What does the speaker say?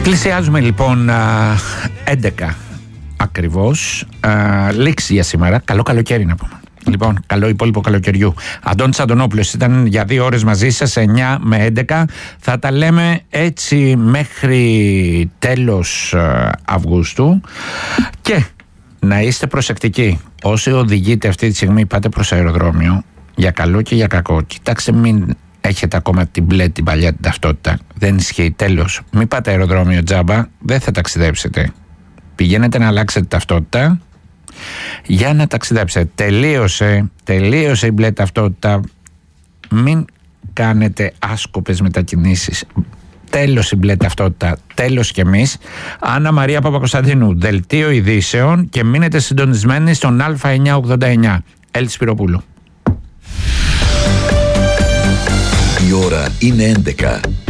Πλησιάζουμε λοιπόν 11 ακριβώς. Λήξη για σήμερα. Καλό καλοκαίρι να πούμε. Λοιπόν, καλό υπόλοιπο καλοκαιριού. Αντώνης Αντωνόπουλος ήταν για 2 ώρες μαζί σας, 9 με 11. Θα τα λέμε έτσι μέχρι τέλος Αυγούστου. Και να είστε προσεκτικοί. Όσοι οδηγείτε αυτή τη στιγμή, πάτε προς αεροδρόμιο, για καλό και για κακό. Κοιτάξτε, μην έχετε ακόμα την μπλε, την παλιά την ταυτότητα. Δεν ισχύει, τέλος. Μην πάτε αεροδρόμιο τζάμπα, δεν θα ταξιδέψετε. Πηγαίνετε να αλλάξετε ταυτότητα για να ταξιδέψετε. Τελείωσε η μπλε ταυτότητα. Μην κάνετε άσκοπες μετακινήσεις. Τέλος η μπλε ταυτότητα. Τέλος κι εμείς. Άννα Μαρία Παπακοσταντίνου, Δελτίο Ειδήσεων, και μείνετε συντονισμένοι στον Α989. Έλτη Σπυροπούλου. Η ώρα είναι 11.